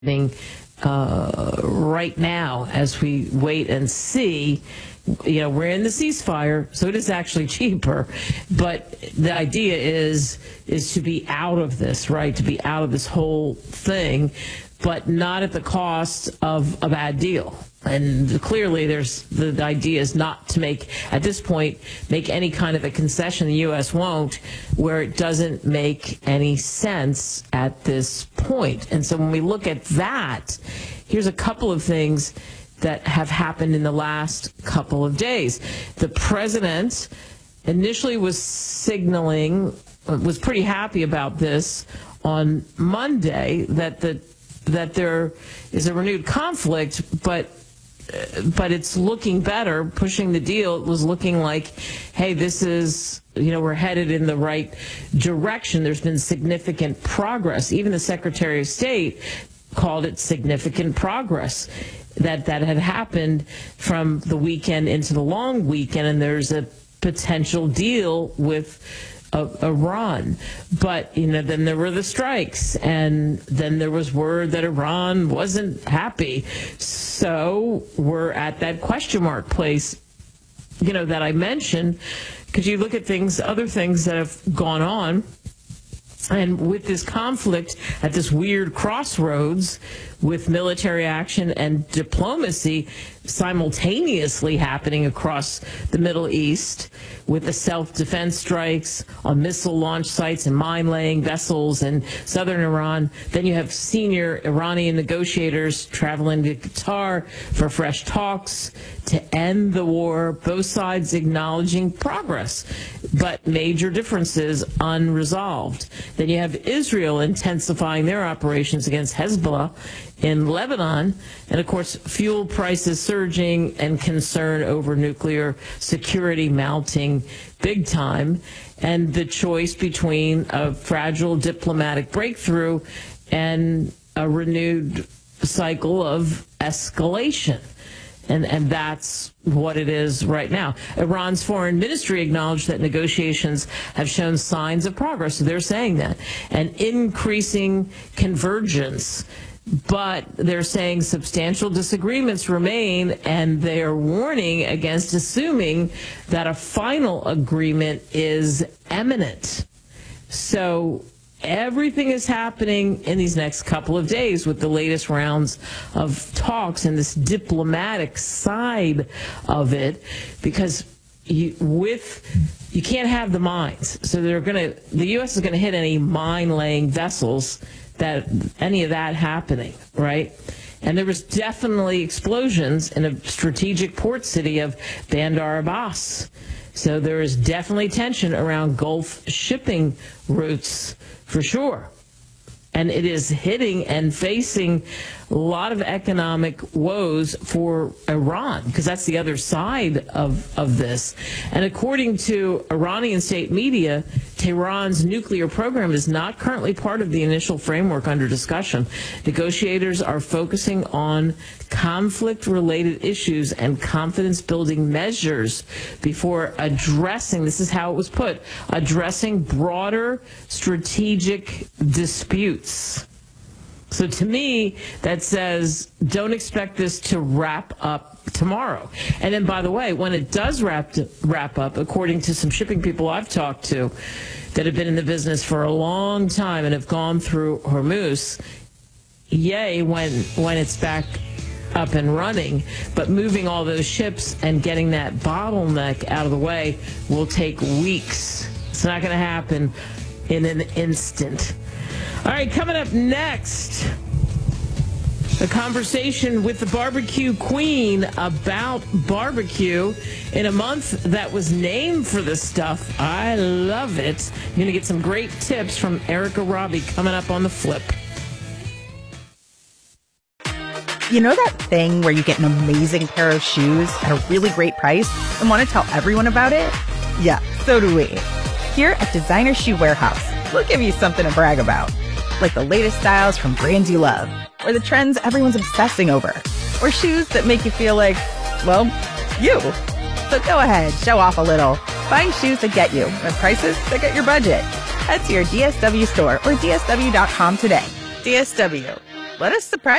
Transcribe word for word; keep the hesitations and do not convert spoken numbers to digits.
Uh, right now, as we wait and see, you know, we're in the ceasefire, so it is actually cheaper. But the idea is is to be out of this, right? To be out of this whole thing, but not at the cost of a bad deal. And clearly, there's the, the idea is not to make, at this point, make any kind of a concession. The U S won't, where it doesn't make any sense at this point. And so when we look at that, here's a couple of things that have happened in the last couple of days. The president initially was signaling, was pretty happy about this on Monday, that the that there is a renewed conflict, but but it's looking better, pushing the deal. It was looking like, hey, this is, you know, we're headed in the right direction. There's been significant progress. Even the Secretary of State called it significant progress that that had happened from the weekend into the long weekend, and there's a potential deal with Uh, Iran. But, you know, then there were the strikes, and then there was word that Iran wasn't happy. So we're at that question mark place, you know, that I mentioned, because you look at things, other things that have gone on. And with this conflict at this weird crossroads with military action and diplomacy simultaneously happening across the Middle East, with the self-defense strikes on missile launch sites and mine-laying vessels in southern Iran, then you have senior Iranian negotiators traveling to Qatar for fresh talks to end the war, both sides acknowledging progress, but major differences unresolved. Then you have Israel intensifying their operations against Hezbollah in Lebanon, and of course fuel prices surging and concern over nuclear security mounting big time, and the choice between a fragile diplomatic breakthrough and a renewed cycle of escalation. And, and that's what it is right now. Iran's foreign ministry acknowledged that negotiations have shown signs of progress. So they're saying that. And increasing convergence. But they're saying substantial disagreements remain, and they are warning against assuming that a final agreement is imminent. So everything is happening in these next couple of days with the latest rounds of talks and this diplomatic side of it, because you, with you can't have the mines. So they're going to the U S is going to hit any mine-laying vessels, that any of that happening, right? And there was definitely explosions in a strategic port city of Bandar Abbas. So there is definitely tension around Gulf shipping routes for sure. And it is hitting and facing a lot of economic woes for Iran, because that's the other side of, of this. And according to Iranian state media, Tehran's nuclear program is not currently part of the initial framework under discussion. Negotiators are focusing on conflict-related issues and confidence-building measures before addressing, this is how it was put, addressing broader strategic disputes. So to me, that says don't expect this to wrap up tomorrow. And then, by the way, when it does wrap wrap up, according to some shipping people I've talked to that have been in the business for a long time and have gone through Hormuz, yay, when when it's back up and running, but moving all those ships and getting that bottleneck out of the way will take weeks. It's not going to happen in an instant. All right, coming up next, a conversation with the barbecue queen about barbecue in a month that was named for this stuff. I love it. You're going to get some great tips from Erica Robbie coming up on The Flip. You know that thing where you get an amazing pair of shoes at a really great price and want to tell everyone about it? Yeah, so do we. Here at Designer Shoe Warehouse, we'll give you something to brag about. Like the latest styles from brands you love, or the trends everyone's obsessing over, or shoes that make you feel like, well, you. So go ahead, show off a little. Find shoes that get you at prices that get your budget. Head to your D S W store or D S W dot com today. D S W. Let us surprise